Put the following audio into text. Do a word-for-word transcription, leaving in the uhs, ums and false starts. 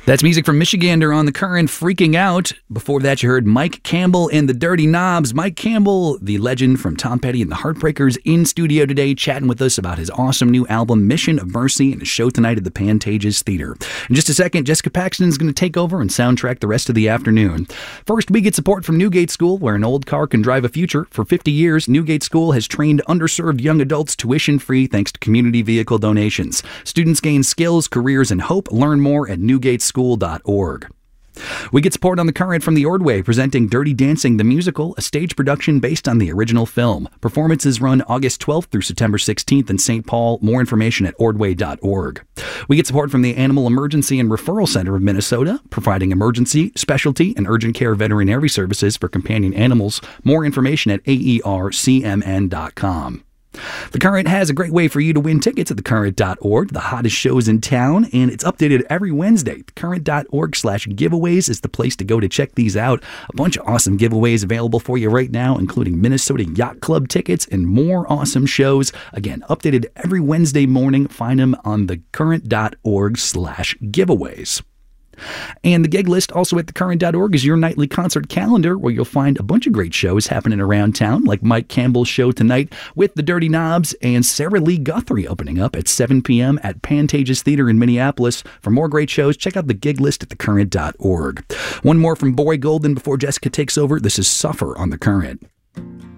That's music from Michigander on The Current, Freaking Out. Before that, you heard Mike Campbell and the Dirty Knobs. Mike Campbell, the legend from Tom Petty and the Heartbreakers, in studio today chatting with us about his awesome new album, Mission of Mercy, and his show tonight at the Pantages Theater. In just a second, Jessica Paxton is going to take over and soundtrack the rest of the afternoon. First, we get support from Newgate School, where an old car can drive a future. For fifty years, Newgate School has trained underserved young adults tuition-free thanks to community vehicle donations. Students gain skills, careers, and hope. Learn more at newgate school dot org. We get support on The Current from the Ordway, presenting Dirty Dancing the Musical, a stage production based on the original film. Performances run August twelfth through September sixteenth in Saint Paul. More information at ordway dot org. We get support from the Animal Emergency and Referral Center of Minnesota, providing emergency, specialty, and urgent care veterinary services for companion animals. More information at A E R C M N dot com. The Current has a great way for you to win tickets at the current dot org, the hottest shows in town, and it's updated every Wednesday. the current dot org slash giveaways is the place to go to check these out. A bunch of awesome giveaways available for you right now, including Minnesota Yacht Club tickets and more awesome shows. Again, updated every Wednesday morning. Find them on the current dot org slash giveaways. And the gig list also at the current dot org is your nightly concert calendar, where you'll find a bunch of great shows happening around town, like Mike Campbell's show tonight with the Dirty Knobs and Sarah Lee Guthrie opening up at seven p.m. at Pantages Theater in Minneapolis. For more great shows, check out the gig list at the current dot org. One more from Boy Golden before Jessica takes over. This is Suffer on The Current.